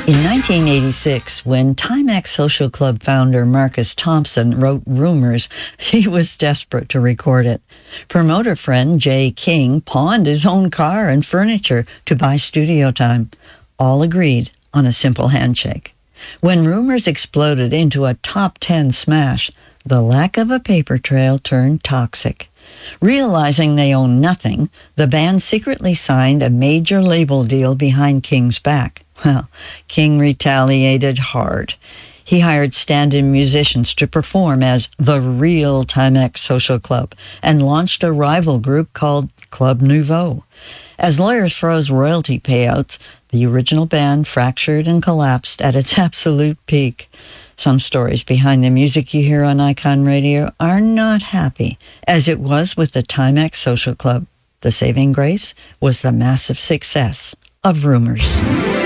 In 1986, when Timex Social Club founder Marcus Thompson wrote Rumors, he was desperate to record it. Promoter friend Jay King pawned his own car and furniture to buy studio time. All agreed on a simple handshake. When Rumors exploded into a top 10 smash, the lack of a paper trail turned toxic. Realizing they owned nothing, the band secretly signed a major label deal behind King's back. Well, King retaliated hard. He hired stand-in musicians to perform as the real Timex Social Club and launched a rival group called Club Nouveau. As lawyers froze royalty payouts, the original band fractured and collapsed at its absolute peak. Some stories behind the music you hear on Icon Radio are not happy, as it was with the Timex Social Club. The saving grace was the massive success of Rumors.